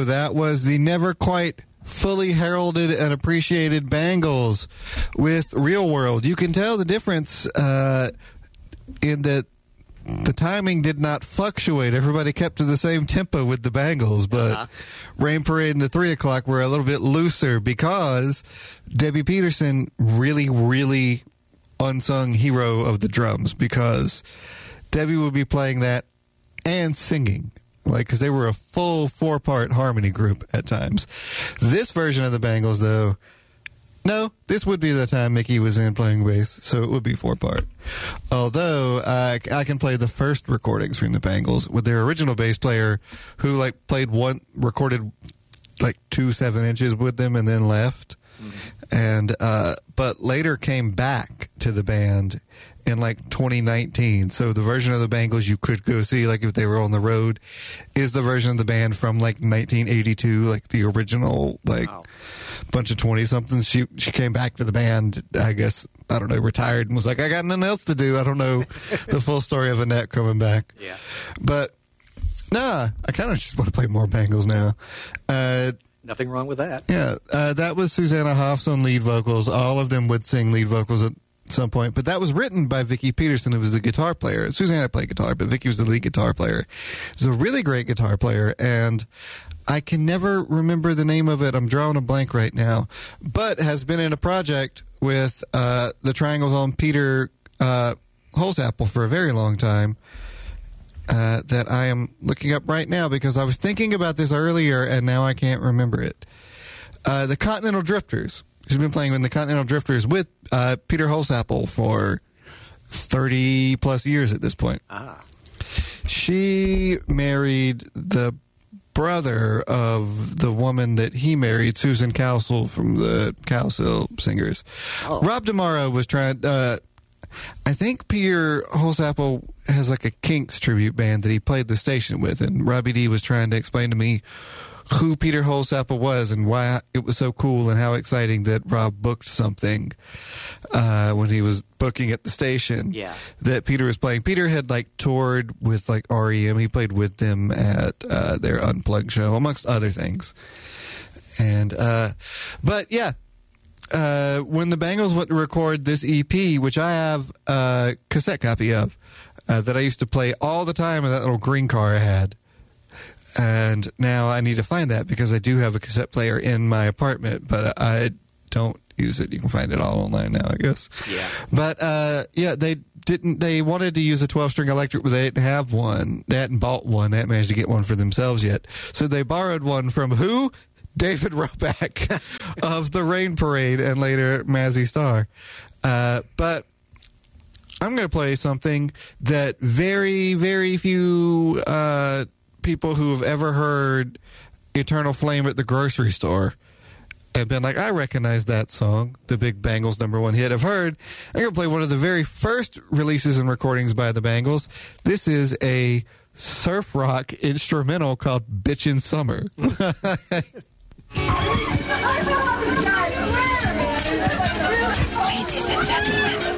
go. That was the never quite fully heralded and appreciated Bangles with Real World. You can tell the difference in that the timing did not fluctuate. Everybody kept to the same tempo with the Bangles, but Rain Parade and the 3 o'clock were a little bit looser because Debbie Peterson, really unsung hero of the drums, because Debbie would be playing that and singing, because they were a full 4-part harmony group at times. This version of the Bangles, though, no, this would be the time Mickey was in playing bass, so it would be 4-part. Although I can play the first recordings from the Bangles with their original bass player, who recorded 2 7-inches with them and then left, and but later came back to the band in 2019. So the version of the Bangles you could go see, if they were on the road, is the version of the band from 1982, the original bunch of 20-somethings. She came back to the band, I guess, I don't know, retired and was like, I got nothing else to do. I don't know the full story of Annette coming back. Yeah. But I kind of just want to play more Bangles now. Nothing wrong with that. Yeah, that was Susanna Hoffs on lead vocals. All of them would sing lead vocals at some point, but that was written by Vicki Peterson, who was the guitar player. Susanna played guitar, but Vicki was the lead guitar player. She's a really great guitar player, and I can never remember the name of it. I'm drawing a blank right now, but has been in a project with the Triangles on Peter Holsapple for a very long time. That I am looking up right now because I was thinking about this earlier and now I can't remember it. The Continental Drifters. She's been playing in the Continental Drifters with Peter Holsapple for 30 plus years at this point. She married the brother of the woman that he married, Susan Cowsill from the Cowsill Singers. Rob DeMaro was trying... I think Peter Holsapple has a Kinks tribute band that he played the station with, and Robbie D was trying to explain to me who Peter Holsapple was and why it was so cool and how exciting that Rob booked something when he was booking at the station that Peter was playing. Peter had toured with REM. He played with them at their Unplugged show, amongst other things. And but yeah. When the Bangles went to record this EP, which I have a cassette copy of, that I used to play all the time in that little green car I had. And now I need to find that because I do have a cassette player in my apartment, but I don't use it. You can find it all online now, I guess. Yeah. But, they wanted to use a 12-string electric, but they didn't have one. They hadn't bought one. They hadn't managed to get one for themselves yet. So they borrowed one from who? David Roback of the Rain Parade and later Mazzy Star. But I'm going to play something that very, very few people who have ever heard Eternal Flame at the Grocery Store have been like, I recognize that song, the big Bangles #1 hit. I've heard. I'm going to play one of the very first releases and recordings by the Bangles. This is a surf rock instrumental called Bitchin' Summer. Ladies and gentlemen,